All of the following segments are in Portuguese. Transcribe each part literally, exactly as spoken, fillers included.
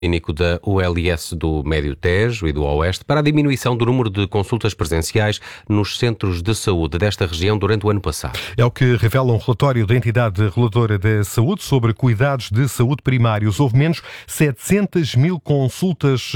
Clínico da U L S do Médio Tejo e do Oeste para a diminuição do número de consultas presenciais nos centros de saúde desta região durante o ano passado. É o que revela um relatório da entidade reguladora da saúde sobre cuidados de saúde primários. Houve menos setecentas mil consultas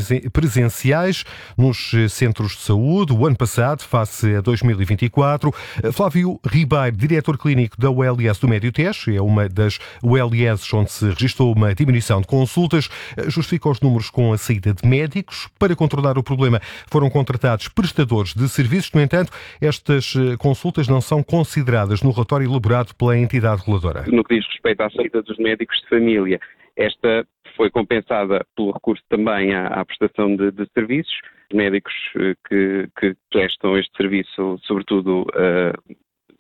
presenciais nos centros de saúde o ano passado, face a dois mil e vinte e quatro. Flávio Ribeiro, diretor clínico da U L S do Médio Tejo, é uma das U L S onde se registrou uma diminuição de consultas, justifica os números com a saída de médicos. Para controlar o problema foram contratados prestadores de serviços. No entanto, estas consultas não são consideradas no relatório elaborado pela entidade reguladora. No que diz respeito à saída dos médicos de família, esta foi compensada pelo recurso também à, à prestação de, de serviços. Os médicos que, que prestam este serviço, sobretudo uh,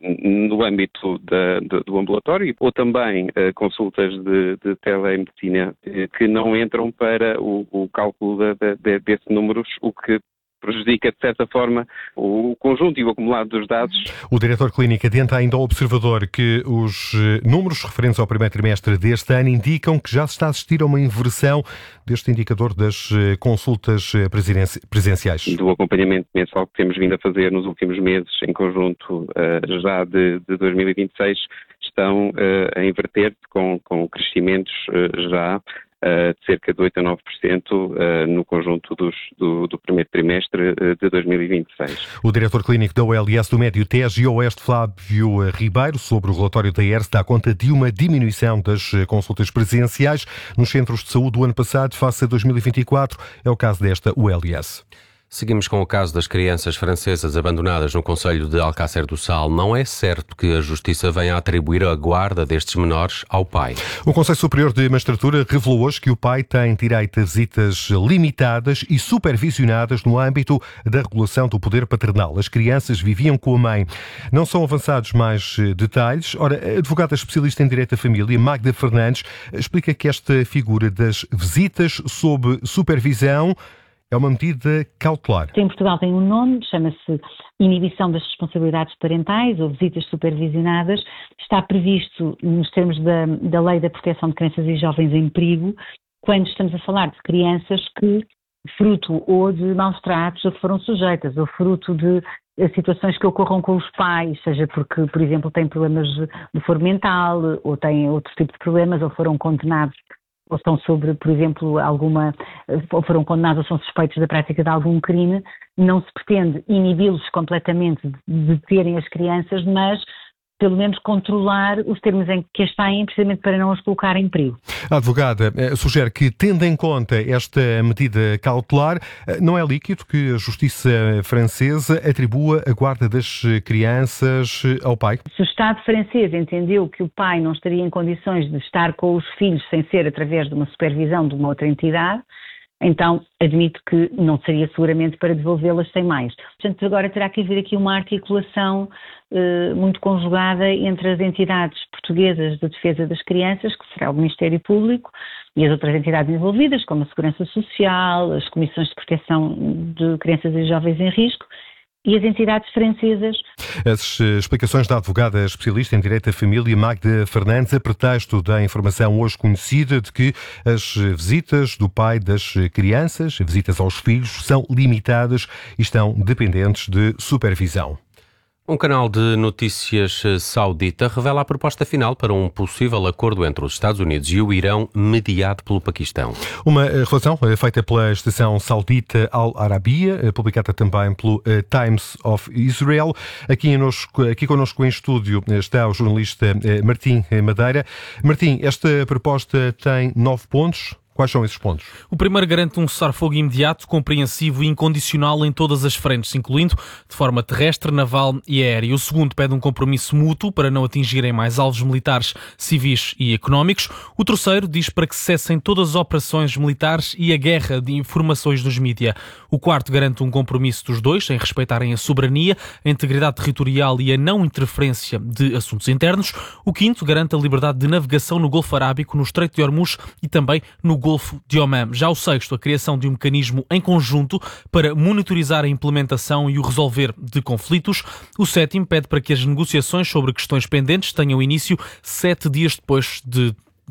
no âmbito da, do, do ambulatório, ou também uh, consultas de, de telemedicina uh, que não entram para o, o cálculo de, de, desses números, o que prejudica, de certa forma, o conjunto e o acumulado dos dados. O diretor clínico adianta ainda ao observador que os números referentes ao primeiro trimestre deste ano indicam que já se está a assistir a uma inversão deste indicador das consultas presenciais. Do acompanhamento mensal que temos vindo a fazer nos últimos meses, em conjunto já de, de dois mil e vinte e seis, estão a inverter-se com, com crescimentos já Uh, de cerca de oito a nove por cento uh, no conjunto dos, do, do primeiro trimestre uh, de dois mil e vinte e seis. O diretor clínico da U L S do Médio Tejo e Oeste, Flávio Ribeiro, sobre o relatório da E R S, dá conta de uma diminuição das consultas presenciais nos centros de saúde do ano passado face a dois mil e vinte e quatro. É o caso desta U L S. Seguimos com o caso das crianças francesas abandonadas no concelho de Alcácer do Sal. Não é certo que a Justiça venha a atribuir a guarda destes menores ao pai. O Conselho Superior de Magistratura revelou hoje que o pai tem direito a visitas limitadas e supervisionadas no âmbito da regulação do poder paternal. As crianças viviam com a mãe. Não são avançados mais detalhes. Ora, a advogada especialista em Direito da Família, Magda Fernandes, explica que esta figura das visitas sob supervisão é uma medida cautelar. Em Portugal tem um nome, chama-se inibição das responsabilidades parentais ou visitas supervisionadas. Está previsto nos termos da, da Lei da Proteção de Crianças e Jovens em Perigo, quando estamos a falar de crianças que, fruto ou de maus tratos, ou foram sujeitas, ou fruto de situações que ocorram com os pais, seja porque, por exemplo, têm problemas de foro mental, ou têm outro tipo de problemas, ou foram condenados ou estão sobre, por exemplo, alguma, ou foram condenados ou são suspeitos da prática de algum crime, não se pretende inibi-los completamente de terem as crianças, mas pelo menos controlar os termos em que as têm, precisamente para não as colocar em perigo. A advogada eh, sugere que, tendo em conta esta medida cautelar, eh, não é líquido que a Justiça francesa atribua a guarda das crianças ao pai? Se o Estado francês entendeu que o pai não estaria em condições de estar com os filhos sem ser através de uma supervisão de uma outra entidade, então admito que não seria seguramente para devolvê-las sem mais. Portanto, agora terá que haver aqui uma articulação eh, muito conjugada entre as entidades portuguesas de defesa das crianças, que será o Ministério Público, e as outras entidades envolvidas, como a Segurança Social, as Comissões de Proteção de Crianças e Jovens em Risco, e as entidades francesas. As explicações da advogada especialista em Direito da Família, Magda Fernandes, a pretexto da informação hoje conhecida de que as visitas do pai das crianças, visitas aos filhos, são limitadas e estão dependentes de supervisão. Um canal de notícias saudita revela a proposta final para um possível acordo entre os Estados Unidos e o Irão, mediado pelo Paquistão. Uma relação feita pela estação saudita Al Arabiya, publicada também pelo Times of Israel. Aqui, connosco, aqui connosco em estúdio está o jornalista Martim Madeira. Martim, esta proposta tem nove pontos. Quais são esses pontos? O primeiro garante um cessar-fogo imediato, compreensivo e incondicional em todas as frentes, incluindo de forma terrestre, naval e aérea. O segundo pede um compromisso mútuo para não atingirem mais alvos militares, civis e económicos. O terceiro diz para que cessem todas as operações militares e a guerra de informações dos mídia. O quarto garante um compromisso dos dois em respeitarem a soberania, a integridade territorial e a não interferência de assuntos internos. O quinto garante a liberdade de navegação no Golfo Arábico, no Estreito de Hormuz e também no Golfo de Omã. Já o sexto, a criação de um mecanismo em conjunto para monitorizar a implementação e o resolver de conflitos. O sétimo pede para que as negociações sobre questões pendentes tenham início sete dias depois de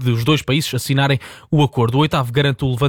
dos dois países assinarem o acordo. O oitavo garante o levantamento